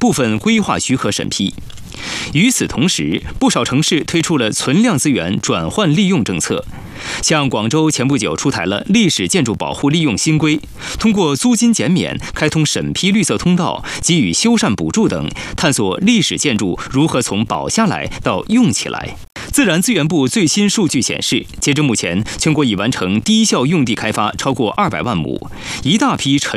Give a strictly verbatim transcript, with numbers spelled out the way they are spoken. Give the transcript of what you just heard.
部分规划许可审批。与此同时，不少城市推出了存量资源转换利用政策。像广州前不久出台了历史建筑保护利用新规，通过租金减免、开通审批绿色通道、给予修缮补助等，探索历史建筑如何从保下来到用起来。自然资源部最新数据显示，截至目前，全国已完成低效用地开发超过二百万亩，一大批城